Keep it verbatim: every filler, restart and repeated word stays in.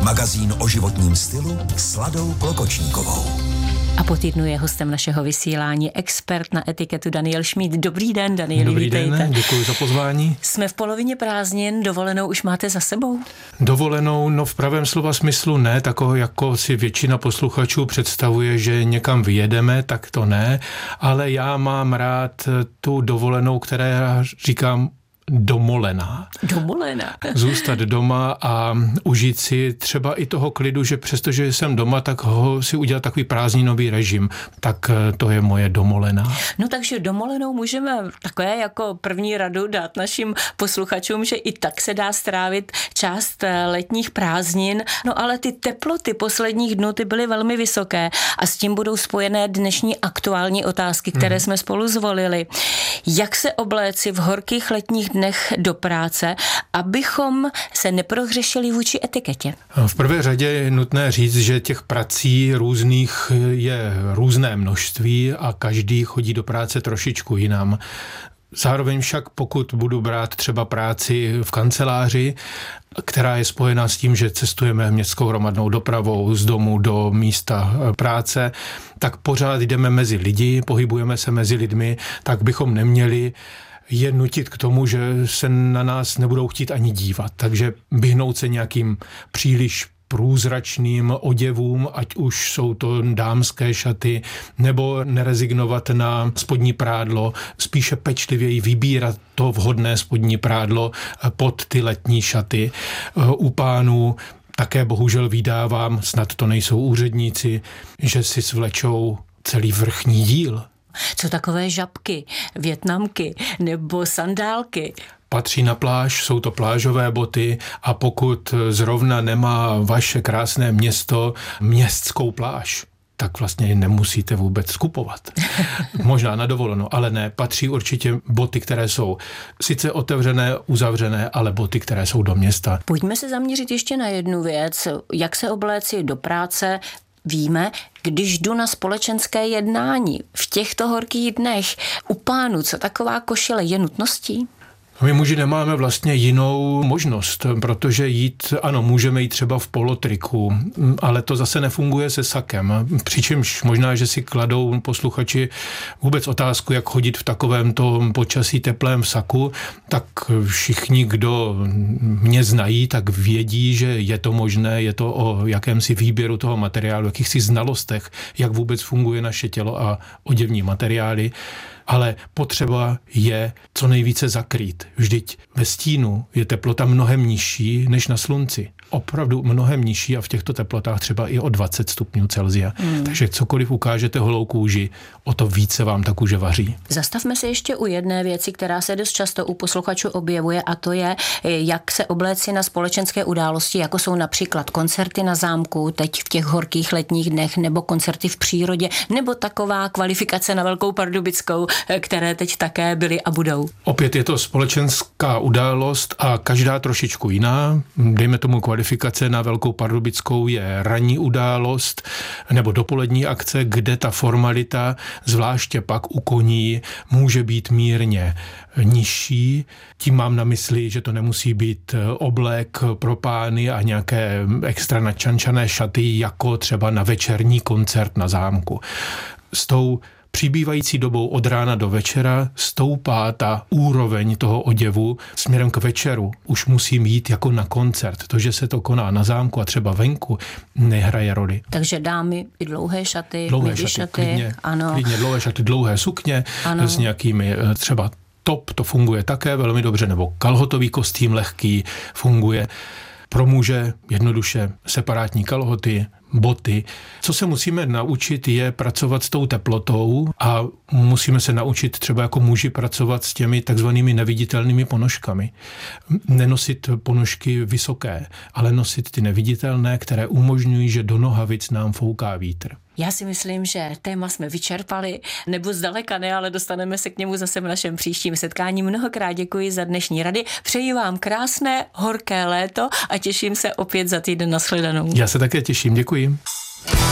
Magazín o životním stylu s Ladou Klokočníkovou. A po týdnu je hostem našeho vysílání expert na etiketu Daniel Šmíd. Dobrý den, Danieli, Dobrý vítejte. den, děkuji za pozvání. Jsme v polovině prázdnin, dovolenou už máte za sebou? Dovolenou, no v pravém slova smyslu ne, takovou jako si většina posluchačů představuje, že někam vyjedeme, tak to ne, ale já mám rád tu dovolenou, která říkám domolená. Domolená. Zůstat doma a užít si třeba i toho klidu, že přestože jsem doma, tak ho si udělat takový prázdninový režim. Tak to je moje domolená. No takže domolenou můžeme takové jako první radu dát našim posluchačům, že i tak se dá strávit část letních prázdnin. No ale ty teploty posledních dnů ty byly velmi vysoké a s tím budou spojené dnešní aktuální otázky, které hmm. jsme spolu zvolili. Jak se obléci v horkých letních dnech do práce, abychom se neprohřešili vůči etiketě? V prvé řadě je nutné říct, že těch prací různých je různé množství a každý chodí do práce trošičku jinam. Zároveň však, pokud budu brát třeba práci v kanceláři, která je spojená s tím, že cestujeme městskou hromadnou dopravou z domu do místa práce, tak pořád jdeme mezi lidi, pohybujeme se mezi lidmi, tak bychom neměli je nutit k tomu, že se na nás nebudou chtít ani dívat. Takže vyhnout se nějakým příliš průzračným oděvům, ať už jsou to dámské šaty, nebo nerezignovat na spodní prádlo, spíše pečlivěji vybírat to vhodné spodní prádlo pod ty letní šaty. U pánů také bohužel vydávám, snad to nejsou úředníci, že si svlečou celý vrchní díl. Co takové žabky, vietnamky nebo sandálky? Patří na pláž, jsou to plážové boty a pokud zrovna nemá vaše krásné město městskou pláž, tak vlastně nemusíte vůbec skupovat. Možná na dovolenou, ale ne. Patří určitě boty, které jsou sice otevřené, uzavřené, ale boty, které jsou do města. Pojďme se zaměřit ještě na jednu věc. Jak se obléci do práce? Víme, když jdu na společenské jednání v těchto horkých dnech u pánů, co taková košile je nutností? My muži nemáme vlastně jinou možnost, protože jít, ano, můžeme jít třeba v polotriku, ale to zase nefunguje se sakem. Přičemž možná, že si kladou posluchači vůbec otázku, jak chodit v takovémto počasí teplém v saku, tak všichni, kdo mě znají, tak vědí, že je to možné, je to o jakémsi výběru toho materiálu, jakýchsi znalostech, jak vůbec funguje naše tělo a oděvní materiály. Ale potřeba je co nejvíce zakrýt. Vždyť ve stínu je teplota mnohem nižší než na slunci. Opravdu mnohem nižší a v těchto teplotách třeba i o dvacet stupňů Celsia. Hmm. Takže cokoliv ukážete holou kůži, o to více vám ta kůže vaří. Zastavme se ještě u jedné věci, která se dost často u posluchačů objevuje, a to je, jak se obléci na společenské události, jako jsou například koncerty na zámku, teď v těch horkých letních dnech, nebo koncerty v přírodě, nebo taková kvalifikace na Velkou Pardubickou, které teď také byly a budou. Opět je to společenská událost a každá trošičku jiná. Dejme tomu kvalifikace na Velkou Pardubickou je ranní událost nebo dopolední akce, kde ta formalita, zvláště pak u koní, může být mírně nižší. Tím mám na mysli, že to nemusí být oblek pro pány a nějaké extra načančané šaty, jako třeba na večerní koncert na zámku. S tou přibývající dobou od rána do večera stoupá ta úroveň toho oděvu směrem k večeru. Už musím jít jako na koncert. To, že se to koná na zámku a třeba venku, nehraje roli. Takže dámy i dlouhé šaty, dlouhé šaty, šaty, klidně, ano. klidně dlouhé šaty, dlouhé sukně ano. S nějakými třeba top, to funguje také velmi dobře, nebo kalhotový kostým lehký funguje. Pro muže jednoduše separátní kalhoty, boty. Co se musíme naučit, je pracovat s tou teplotou a musíme se naučit třeba jako muži pracovat s těmi takzvanými neviditelnými ponožkami. Nenosit ponožky vysoké, ale nosit ty neviditelné, které umožňují, že do nohavic nám fouká vítr. Já si myslím, že téma jsme vyčerpali, nebo zdaleka ne, ale dostaneme se k němu zase v našem příštím setkání. Mnohokrát děkuji za dnešní rady. Přeji vám krásné, horké léto a těším se opět za týden. Nashledanou. Já se také těším, děkuji.